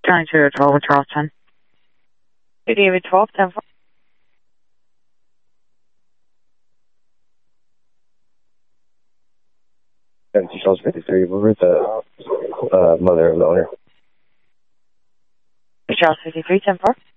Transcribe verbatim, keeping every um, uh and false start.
twenty-two twelve with Charleston. Hey, David, twelve ten four. seventy Charles fifty-three, we're the uh, mother of the owner. Charles fifty-three ten four.